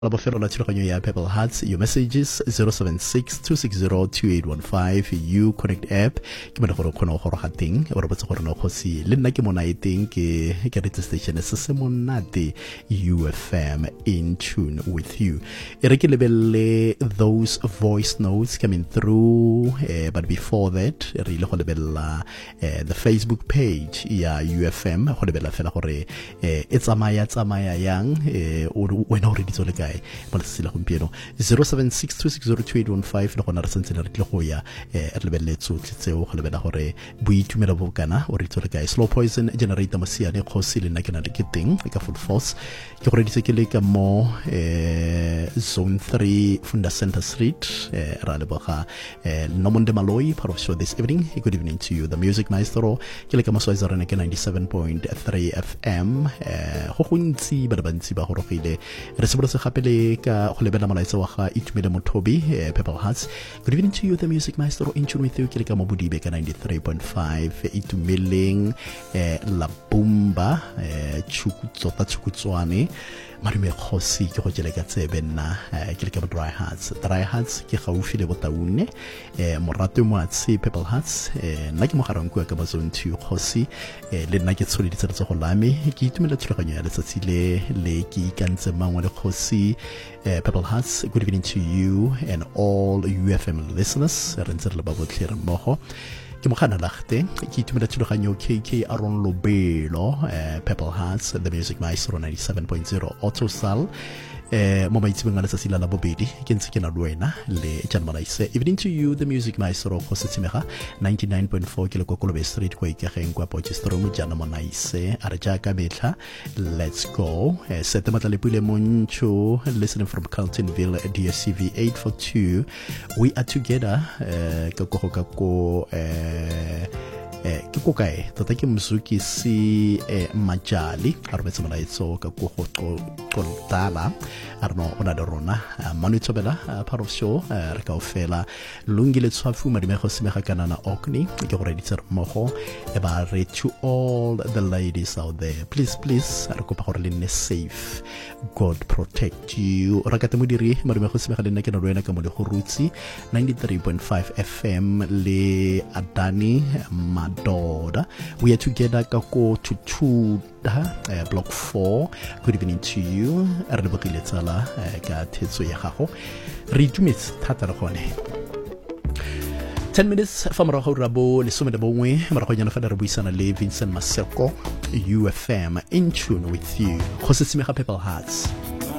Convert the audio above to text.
la bofelo la tshologanyo ya Purple Hearts. Your messages 076-260-2815. You Connect app ke bona gore khona go roga teng o re botse gore no khosi le nna ke mona e teng ke radio station se se monate UFM in tune with you. E re ke lebelle those voice notes coming through, but before that re ile go lebella the Facebook page ya UFM go lebella fela gore e tsamaya yang wena o re ditso le kae mo le gompieno 076-260-2815 le gona re sentse re tle go ya re lebelle tsotlhe tseo go lebella gore boitumelo bo kana o re ditso le kae. Slow Poison Generator mosiane kgosi le nna ke na le ke teng ka full force ke gore ditse ke le ka mo zone 3 Funda Center Street ra le boga Nomonde Maloi part of show this evening. Good evening to you. The Music Maestro ke le ka mo soizarene ke 97.3 FM go gontsi ba bantsi ba go rogile re se botse gape le ka go lebela molaetsa wa ga Itumele Mothobi Purple Hearts. Good evening to you. The Music Maestro in tune with you ke le ka mo Bodibe ka 93.5 Itumeleng la Bumba Chukutswane marume kgosi ke go jele ka tsebe nna ke le ka Dry Hearts. Dry Hearts ke gaufi le Botaune morato mo atse Purple Hearts nna ke mogarang kwa ka bazone 2 kgosi le nna ke tshole ditse go lame ke itumela thulaganyo ya letsatsi le ke ikantse mangwe le kgosi Purple Hearts. Good evening to you and all UFM listeners re ntse le ba botlhe re mmogo ke mogana lagte ke itumela thulaganyo KK Aron Lobelo Purple Hearts. The Music Maestro 97.0 Autosal mo maitsebeng a letsatsi la bobedi ke ntse ke na lwena le Janmalaise. Evening to you. The Music Maestro go setsimega 99.4 ke le Kokolobe Street go ikageng kwa Potchefstroom Janmalaise a re jaaka betla. Let's go sete matla le pule moncho listening from Carltonville DSCV 842. We are together ka go ke ko kae tota ke mzuki si majali a re betsa molaetso ka go qontala a re no ona le rona manu tsobela part of show re ka ofela lungile tshwafu madime go semega kanana okni ke gore ditse mmogo e ba re to all the ladies out there, please re kopa gore le nne safe. God protect you. Ra ka temodiri madime go semega le nna ke no lwena ka mo le go rutsi 93.5 FM le Adani Doda. We are together kako tutuda block 4. Good evening to you. Re lebogile tsala ka thetso ya gago re itumetse thata re gone 10 minutes fa morago ra bo le some le bongwe morago nyana fa re buisana le Vincent Maseko UFM in tune with you go se semega Purple Hearts.